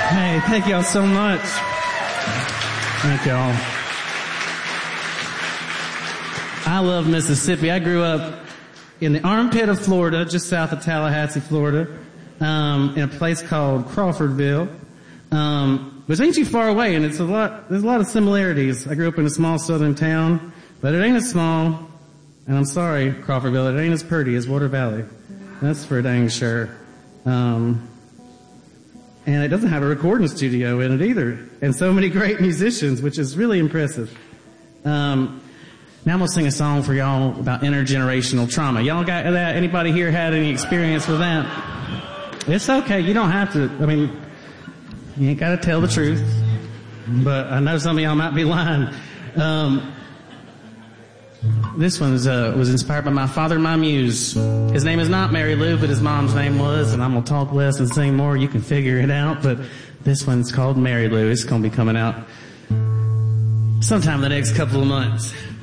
Hey, thank y'all so much. Thank y'all. I love Mississippi. I grew up in the armpit of Florida, just south of Tallahassee, Florida, in a place called Crawfordville, which ain't too far away, and there's a lot of similarities. I grew up in a small southern town, but it ain't as small, and I'm sorry, Crawfordville, it ain't as pretty as Water Valley. That's for dang sure. And it doesn't have a recording studio in it either, and so many great musicians, which is really impressive. Now I'm going to sing a song for y'all about intergenerational trauma. Y'all got that? Anybody here had any experience with that? It's okay. You don't have to. I mean, you ain't got to tell the truth. But I know some of y'all might be lying. This one was inspired by my father and my muse. His name is not Mary Lou, but his mom's name was. And I'm going to talk less and sing more. You can figure it out. But this one's called Mary Lou. It's going to be coming out sometime in the next couple of months.